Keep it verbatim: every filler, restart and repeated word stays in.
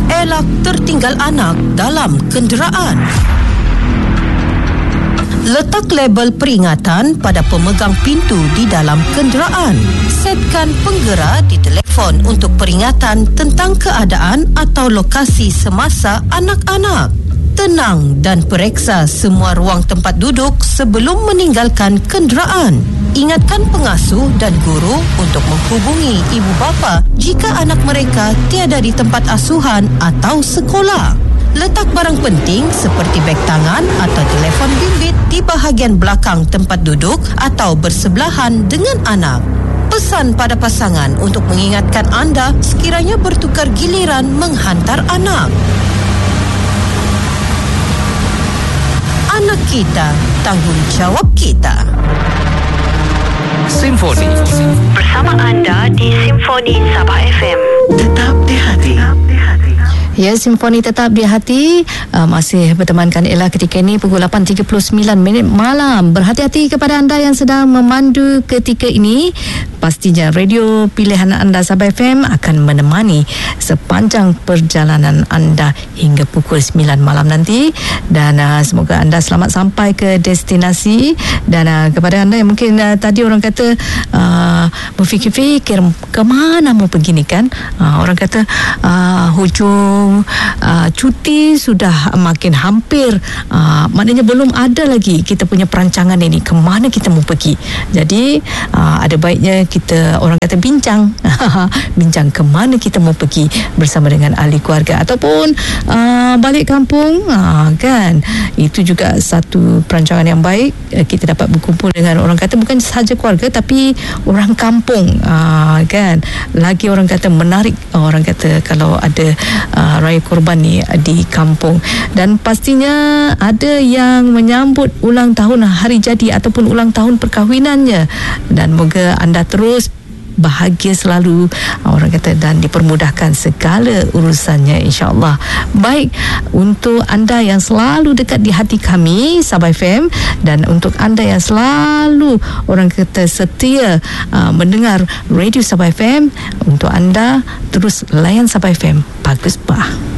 elak tertinggal anak dalam kenderaan. Letak label peringatan pada pemegang pintu di dalam kenderaan. Setkan penggera di telefon untuk peringatan tentang keadaan atau lokasi semasa anak-anak. Tenang dan periksa semua ruang tempat duduk sebelum meninggalkan kenderaan. Ingatkan pengasuh dan guru untuk menghubungi ibu bapa jika anak mereka tiada di tempat asuhan atau sekolah. Letak barang penting seperti beg tangan atau telefon bimbit di bahagian belakang tempat duduk atau bersebelahan dengan anak. Pesan pada pasangan untuk mengingatkan anda sekiranya bertukar giliran menghantar anak. Anak kita, tanggungjawab kita. Simfoni bersama anda di Simfoni Sabah F M. Tetap di hati. Ya, Simfoni tetap di hati. uh, Masih bertemankan Ella ketika ini pukul lapan tiga puluh sembilan minit malam. Berhati-hati kepada anda yang sedang memandu ketika ini. Pastinya radio pilihan anda Sabah F M akan menemani sepanjang perjalanan anda hingga pukul sembilan malam nanti. Dan uh, semoga anda selamat sampai ke destinasi. Dan uh, kepada anda yang mungkin uh, tadi orang kata uh, berfikir-fikir ke mana mau pergi ni kan, uh, orang kata uh, hujung Uh, cuti sudah makin hampir, uh, maknanya belum ada lagi kita punya perancangan ini ke mana kita mau pergi. Jadi uh, ada baiknya kita orang kata bincang bincang ke mana kita mau pergi bersama dengan ahli keluarga ataupun uh, balik kampung, uh, kan itu juga satu perancangan yang baik. uh, kita dapat berkumpul dengan orang kata bukan sahaja keluarga tapi orang kampung, uh, kan lagi orang kata menarik, uh, orang kata kalau ada uh, raya korban ni di kampung. Dan pastinya ada yang menyambut ulang tahun hari jadi ataupun ulang tahun perkahwinannya. Dan moga anda terus bahagia selalu, orang kata, dan dipermudahkan segala urusannya insya-Allah. Baik, untuk anda yang selalu dekat di hati kami Sabah F M, dan untuk anda yang selalu orang kata setia uh, mendengar radio Sabah F M, untuk anda terus layan Sabah F M. Bagus bah.